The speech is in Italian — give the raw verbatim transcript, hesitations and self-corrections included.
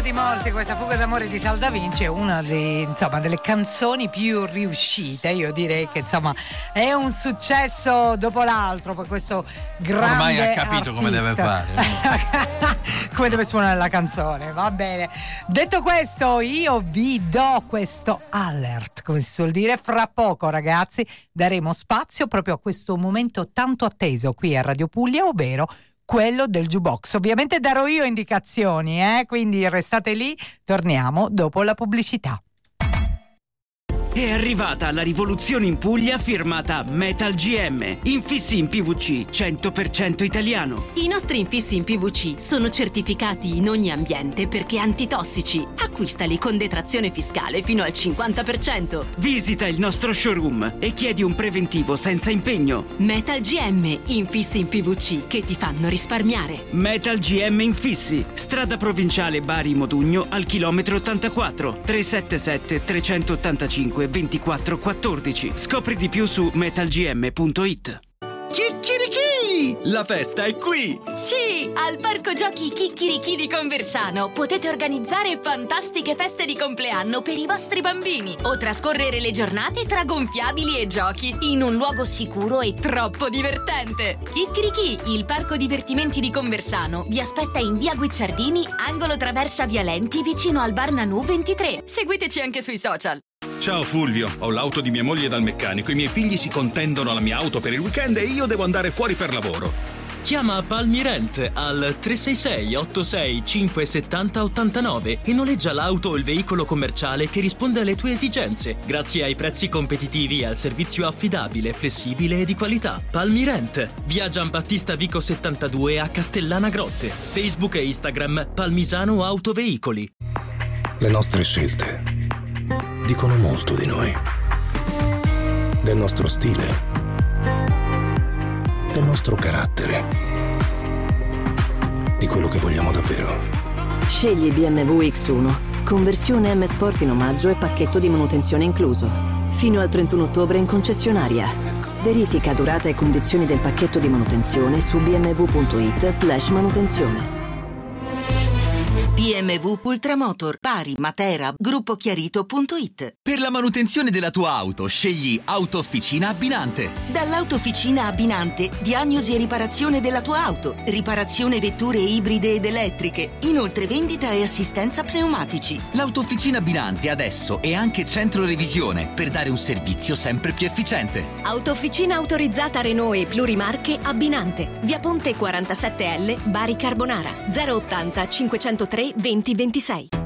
morti morti, questa Fuga d'amore di Salda Vinci è una dei, insomma, delle canzoni più riuscite. Io direi che insomma è un successo dopo l'altro per questo grande ormai ha capito artista. Come deve fare come deve suonare la canzone. Va bene, detto questo io vi do questo alert, come si suol dire. Fra poco, ragazzi, daremo spazio proprio a questo momento tanto atteso qui a Radio Puglia, ovvero quello del jukebox. Ovviamente darò io indicazioni, eh? Quindi restate lì, torniamo dopo la pubblicità. È arrivata la rivoluzione in Puglia firmata Metal G M. Infissi in P V C cento per cento italiano. I nostri infissi in P V C sono certificati in ogni ambiente perché antitossici. Acquistali con detrazione fiscale fino al cinquanta per cento. Visita il nostro showroom e chiedi un preventivo senza impegno. Metal G M, infissi in P V C che ti fanno risparmiare. Metal G M Infissi, strada provinciale Bari Modugno al chilometro ottantaquattro, tre sette sette tre otto cinque ventiquattro quattordici. Scopri di più su metal g m punto i t. Chicchirichì! La festa è qui! Sì, al Parco Giochi Chicchirichì di Conversano potete organizzare fantastiche feste di compleanno per i vostri bambini o trascorrere le giornate tra gonfiabili e giochi in un luogo sicuro e troppo divertente. Chicchirichì, il parco divertimenti di Conversano, vi aspetta in via Guicciardini, angolo Traversa Vialenti, vicino al Bar Nanù ventitré. Seguiteci anche sui social. Ciao Fulvio, ho l'auto di mia moglie dal meccanico. I miei figli si contendono la mia auto per il weekend e io devo andare fuori per lavoro. Chiama Palmirent al tre sei sei otto sei cinque sette zero otto nove e noleggia l'auto o il veicolo commerciale che risponde alle tue esigenze, grazie ai prezzi competitivi e al servizio affidabile, flessibile e di qualità. Palmirent, via Giambattista Vico settantadue a Castellana Grotte. Facebook e Instagram Palmisano Autoveicoli. Le nostre scelte dicono molto di noi, del nostro stile, del nostro carattere, di quello che vogliamo davvero. Scegli B M W X uno, conversione M Sport in omaggio e pacchetto di manutenzione incluso. Fino al trentuno ottobre in concessionaria. Verifica durata e condizioni del pacchetto di manutenzione su b m w punto i t slash manutenzione. B M W Ultramotor, Bari, Matera, gruppo chiarito punto i t. Per la manutenzione della tua auto, scegli Autofficina Abbinante. Dall'Autofficina Abbinante, diagnosi e riparazione della tua auto, riparazione vetture ibride ed elettriche, inoltre vendita e assistenza pneumatici. L'Autofficina Abbinante adesso è anche centro revisione per dare un servizio sempre più efficiente. Autofficina autorizzata Renault e plurimarche Abbinante. Via Ponte quarantasette L, Bari Carbonara. zero ottanta cinquecentotre venti ventisei.